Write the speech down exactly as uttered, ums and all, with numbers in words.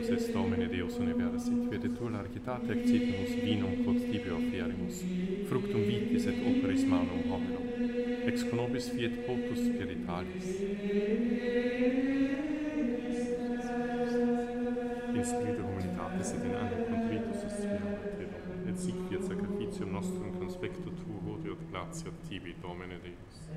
Spiritus est Domine Deus universit, virtu largitate accipimus vinum quod tibio offierimus, fructum vitis et operis manum hominum, ex conobis fiet potus spiritualis. In spiritu humanitatis et in animo contritus aspirare te, et sic fiat sacrificium nostrum conspectu tuo, hodie et gratia tibi, Domine Deus.